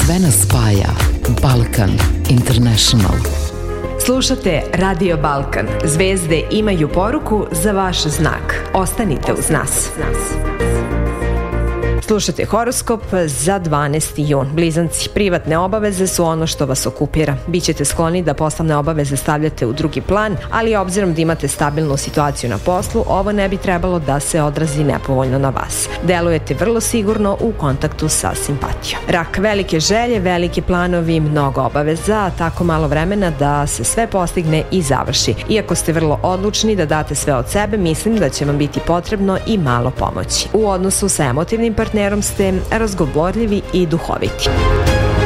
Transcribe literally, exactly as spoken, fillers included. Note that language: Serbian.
Sve nas spaja. Balkan International. Slušate Radio Balkan. Zvezde imaju poruku za vaš znak. Ostanite uz nas. Slušate horoskop za dvanaesti jun. Blizanci, privatne obaveze su ono što vas okupira. Bićete skloni da poslovne obaveze stavljate u drugi plan, ali obzirom da imate stabilnu situaciju na poslu, ovo ne bi trebalo da se odrazi nepovoljno na vas. Delujete vrlo sigurno u kontaktu sa simpatijom. Rak, velike želje, veliki planovi, mnogo obaveza, a tako malo vremena da se sve postigne i završi. Iako ste vrlo odlučni da date sve od sebe, mislim da će vam biti potrebno i malo pomoći. U odnosu sa emotivnim partnerom ste razgovorljivi i duhoviti.